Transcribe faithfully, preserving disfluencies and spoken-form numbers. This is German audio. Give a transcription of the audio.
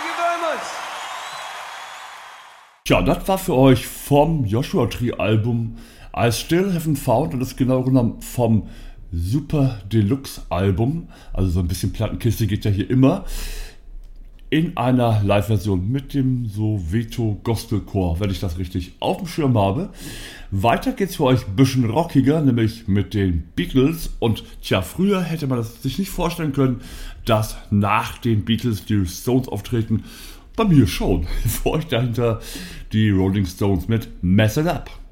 you very much. Tja, das war für euch vom Joshua Tree Album I Still Haven't Found und das ist genau genommen vom Super Deluxe Album. Also so ein bisschen Plattenkiste geht ja hier immer. In einer Live-Version mit dem Soweto Gospel Chor, wenn ich das richtig auf dem Schirm habe. Weiter geht's für euch ein bisschen rockiger, nämlich mit den Beatles. Und tja, früher hätte man das sich nicht vorstellen können, dass nach den Beatles die Stones auftreten. Bei mir schon. Für euch dahinter die Rolling Stones mit Mess It Up.